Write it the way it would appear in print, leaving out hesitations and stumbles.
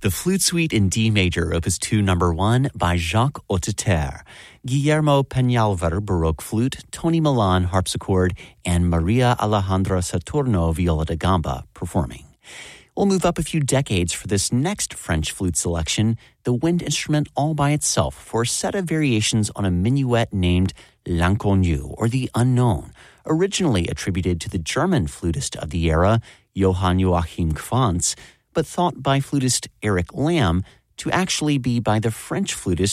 The Flute Suite in D Major, Opus 2, Number 1, by Jacques Hotteterre. Guillermo Peñalver, Baroque Flute, Tony Milan, Harpsichord, and Maria Alejandra Saturno, Viola da Gamba, performing. We'll move up a few decades for this next French flute selection, the wind instrument all by itself, for a set of variations on a minuet named L'Inconnu, or the Unknown, originally attributed to the German flutist of the era, Johann Joachim Quantz, but thought by flutist Eric Lamb to actually be by the French flutist